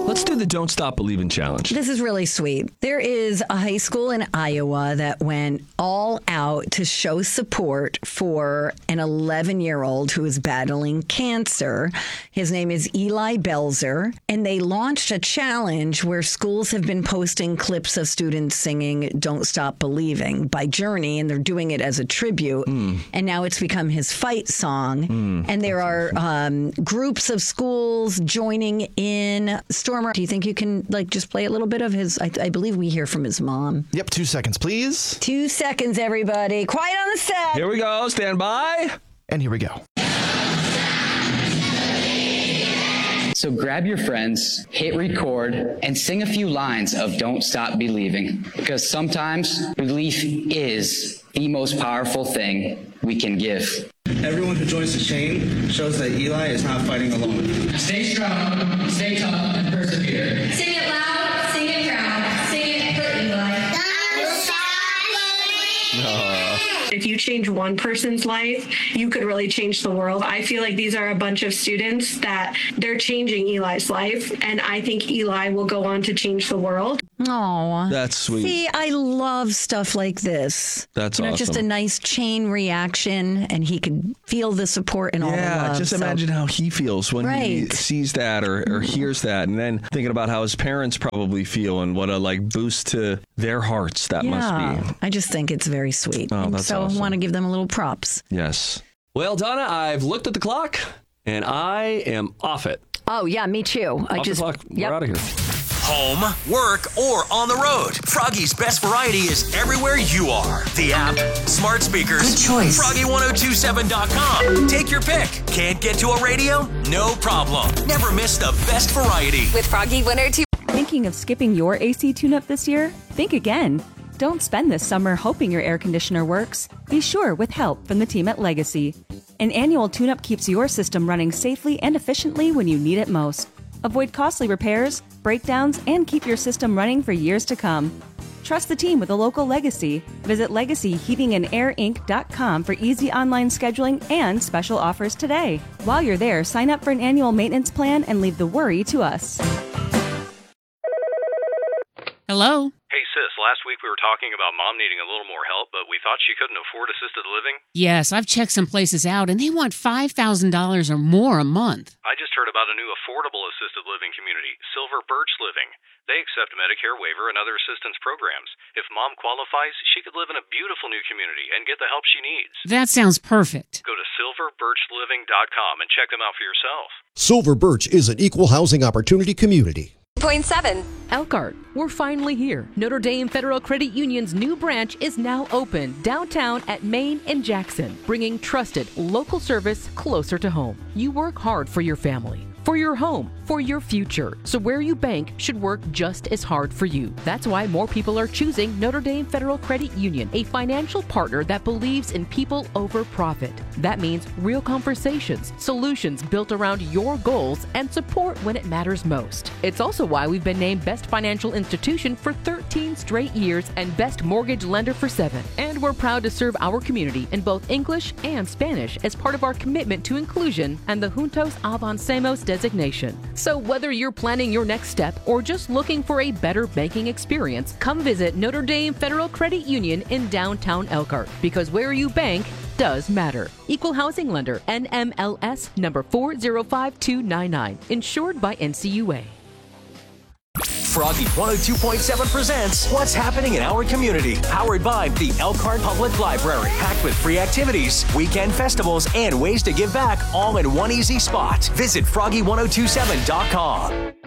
Let's do the Don't Stop Believing challenge. This is really sweet. There is a high school in Iowa that went all out to show support for an 11-year-old who is battling cancer. His name is Eli Belzer, and they launched a challenge where schools have been posting clips of students singing Don't Stop Believing by Journey, and they're doing it as a tribute. And now it's become his fight song. And there are groups of schools joining in. Stormer, do you think you can just play a little bit of his? I believe we hear from his mom. Yep, 2 seconds, please. 2 seconds, everybody. Quiet on the set. Here we go. Stand by. And here we go. So grab your friends, hit record, and sing a few lines of Don't Stop Believing. Because sometimes belief is the most powerful thing we can give. Everyone who joins the chain shows that Eli is not fighting alone. Stay strong, stay tough, and persevere. Sing it loud, sing it proud, sing it for Eli. If you change one person's life, you could really change the world. I feel like these are a bunch of students that they're changing Eli's life, and I think Eli will go on to change the world. Oh, that's sweet. See, I love stuff like this. That's awesome. Just a nice chain reaction, and he could feel the support and all the love. Yeah, just imagine how he feels when he sees that or hears that, and then thinking about how his parents probably feel and what a boost to their hearts that must be. I just think it's very sweet. Oh, that's so awesome. I want to give them a little props. Yes. Well, Donna, I've looked at the clock, and I am off it. Oh, yeah, me too. Off the clock. We're out of here. Home, work, or on the road. Froggy's best variety is everywhere you are. The app, smart speakers, good choice. Froggy1027.com. Take your pick. Can't get to a radio? No problem. Never miss the best variety. With Froggy 102. Thinking of skipping your AC tune-up this year? Think again. Don't spend this summer hoping your air conditioner works. Be sure with help from the team at Legacy. An annual tune-up keeps your system running safely and efficiently when you need it most. Avoid costly repairs, breakdowns, and keep your system running for years to come. Trust the team with a local Legacy. Visit LegacyHeatingandAirInc.com for easy online scheduling and special offers today. While you're there, sign up for an annual maintenance plan and leave the worry to us. Hello? Hey, sis, last week we were talking about Mom needing a little more help, but we thought she couldn't afford assisted living. Yes, I've checked some places out, and they want $5,000 or more a month. I just heard about a new affordable assisted living community, Silver Birch Living. They accept Medicare waiver and other assistance programs. If Mom qualifies, she could live in a beautiful new community and get the help she needs. That sounds perfect. Go to silverbirchliving.com and check them out for yourself. Silver Birch is an equal housing opportunity community. 0.7. Elkhart, we're finally here. Notre Dame Federal Credit Union's new branch is now open downtown at Main and Jackson, bringing trusted local service closer to home. You work hard for your family, for your home, for your future. So where you bank should work just as hard for you. That's why more people are choosing Notre Dame Federal Credit Union, a financial partner that believes in people over profit. That means real conversations, solutions built around your goals, and support when it matters most. It's also why we've been named Best Financial Institution for 13 straight years and Best Mortgage Lender for 7. And we're proud to serve our community in both English and Spanish as part of our commitment to inclusion and the Juntos Avancemos designation. So whether you're planning your next step or just looking for a better banking experience, come visit Notre Dame Federal Credit Union in downtown Elkhart, because where you bank does matter. Equal Housing Lender, NMLS number 405299, insured by NCUA. Froggy 102.7 presents What's Happening in Our Community, powered by the Elkhart Public Library, packed with free activities, weekend festivals, and ways to give back, all in one easy spot. Visit Froggy1027.com.